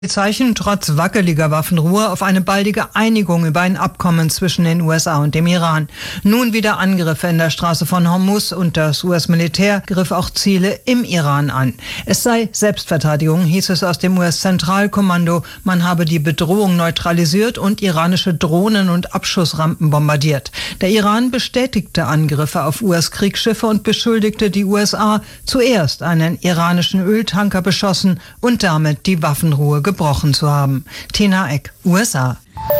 Zeichen trotz wackeliger Waffenruhe auf eine baldige Einigung über ein Abkommen zwischen den USA und dem Iran. Nun wieder Angriffe in der Straße von Hormuz und das US-Militär griff auch Ziele im Iran an. Es sei Selbstverteidigung, hieß es aus dem US-Zentralkommando. Man habe die Bedrohung neutralisiert und iranische Drohnen und Abschussrampen bombardiert. Der Iran bestätigte Angriffe auf US-Kriegsschiffe und beschuldigte die USA, zuerst einen iranischen Öltanker beschossen und damit die Waffenruhe gebrochen zu haben. Tina Eck, USA.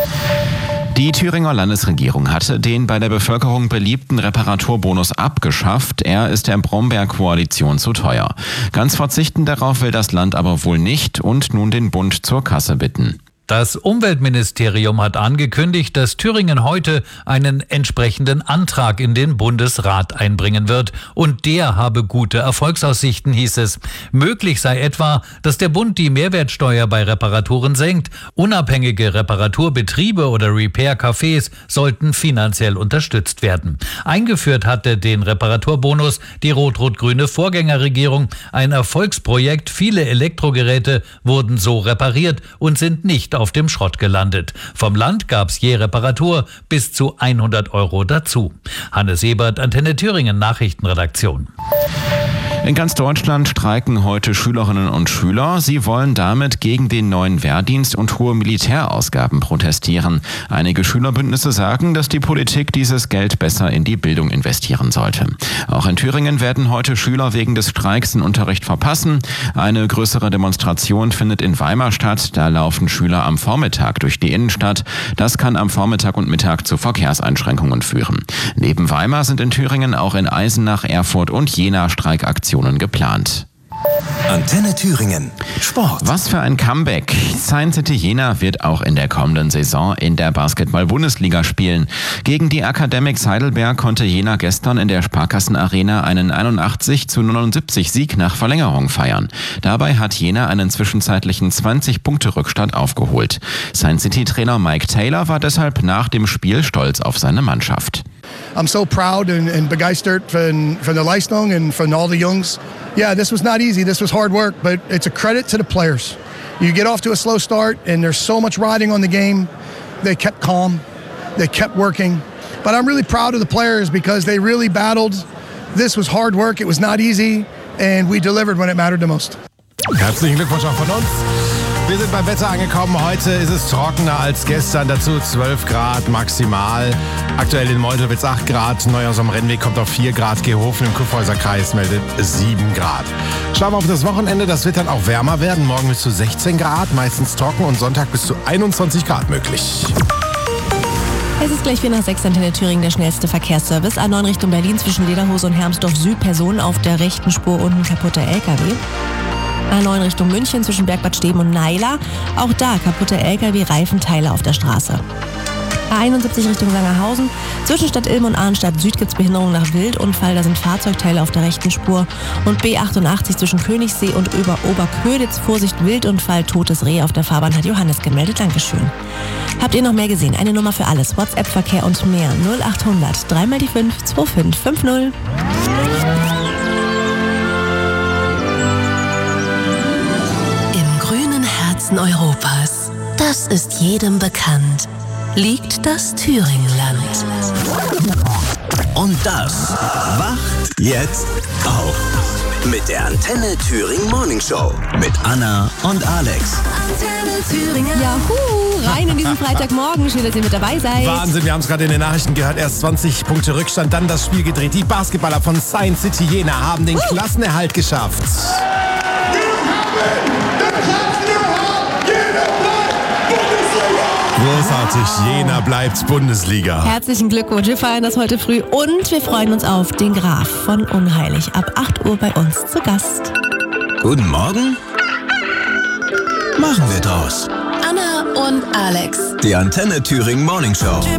Die Thüringer Landesregierung hatte den bei der Bevölkerung beliebten Reparaturbonus abgeschafft. Er ist der Brombeer-Koalition zu teuer. Ganz verzichten darauf will das Land aber wohl nicht und nun den Bund zur Kasse bitten. Das Umweltministerium hat angekündigt, dass Thüringen heute einen entsprechenden Antrag in den Bundesrat einbringen wird. Und der habe gute Erfolgsaussichten, hieß es. Möglich sei etwa, dass der Bund die Mehrwertsteuer bei Reparaturen senkt. Unabhängige Reparaturbetriebe oder Repair-Cafés sollten finanziell unterstützt werden. Eingeführt hatte den Reparaturbonus die rot-rot-grüne Vorgängerregierung. Ein Erfolgsprojekt. Viele Elektrogeräte wurden so repariert und sind nicht auf dem Schrott gelandet. Vom Land gab's je Reparatur bis zu 100 € dazu. Hannes Ebert, Antenne Thüringen, Nachrichtenredaktion. In ganz Deutschland streiken heute Schülerinnen und Schüler. Sie wollen damit gegen den neuen Wehrdienst und hohe Militärausgaben protestieren. Einige Schülerbündnisse sagen, dass die Politik dieses Geld besser in die Bildung investieren sollte. Auch in Thüringen werden heute Schüler wegen des Streiks den Unterricht verpassen. Eine größere Demonstration findet in Weimar statt. Da laufen Schüler am Vormittag durch die Innenstadt. Das kann am Vormittag und Mittag zu Verkehrseinschränkungen führen. Neben Weimar sind in Thüringen auch in Eisenach, Erfurt und Jena Streikaktionen geplant. Antenne Thüringen. Sport. Was für ein Comeback. Science City Jena wird auch in der kommenden Saison in der Basketball-Bundesliga spielen. Gegen die Academics Heidelberg konnte Jena gestern in der Sparkassen-Arena einen 81:79 Sieg nach Verlängerung feiern. Dabei hat Jena einen zwischenzeitlichen 20-Punkte-Rückstand aufgeholt. Science City-Trainer Mike Taylor war deshalb nach dem Spiel stolz auf seine Mannschaft. I'm so proud and begeistert von der Leistung und von all the Jungs. Yeah, this was not easy. This was hard work, but it's a credit to the players. You get off to a slow start and there's so much riding on the game. They kept calm. They kept working. But I'm really proud of the players because they really battled. This was hard work. It was not easy and we delivered when it mattered the most. Herzlichen Glückwunsch auch von uns. Wir sind beim Wetter angekommen. Heute ist es trockener als gestern. Dazu 12 Grad maximal. Aktuell in Meuselwitz 8 Grad. Neuhaus am Rennweg kommt auf 4 Grad. Gehofen im Kyffhäuser Kreis meldet 7 Grad. Schauen wir auf das Wochenende. Das wird dann auch wärmer werden. Morgen bis zu 16 Grad. Meistens trocken und Sonntag bis zu 21 Grad möglich. Es ist gleich 4:06, Antenne Thüringen, der schnellste Verkehrsservice. A9 Richtung Berlin zwischen Lederhose und Hermsdorf Süd. Personen auf der rechten Spur und ein kaputter LKW. A9 Richtung München zwischen Bergbad Steben und Naila. Auch da kaputte LKW, Reifenteile auf der Straße. A71 Richtung Sangerhausen. Zwischen Stadt Ilm und Arnstadt Süd gibt es Behinderung nach Wildunfall. Da sind Fahrzeugteile auf der rechten Spur. Und B88 zwischen Königssee und Oberköditz. Vorsicht, Wildunfall, totes Reh auf der Fahrbahn, hat Johannes gemeldet. Dankeschön. Habt ihr noch mehr gesehen? Eine Nummer für alles. WhatsApp-Verkehr und mehr. 0800 3 mal die 5 2550. Europas, das ist jedem bekannt, liegt das Thüringenland. Und das wacht jetzt auf. Mit der Antenne Thüringen Morning Show. Mit Anna und Alex. Antenne Thüringen. Juhu, rein in diesen Freitagmorgen. Schön, dass ihr mit dabei seid. Wahnsinn, wir haben es gerade in den Nachrichten gehört. Erst 20 Punkte Rückstand, dann das Spiel gedreht. Die Basketballer von Science City Jena haben den Klassenerhalt geschafft. Großartig, Jena bleibt Bundesliga. Herzlichen Glückwunsch, wir feiern das heute früh und wir freuen uns auf den Graf von Unheilig. Ab 8 Uhr bei uns zu Gast. Guten Morgen. Machen wir draus. Anna und Alex. Die Antenne Thüringen Morning Show.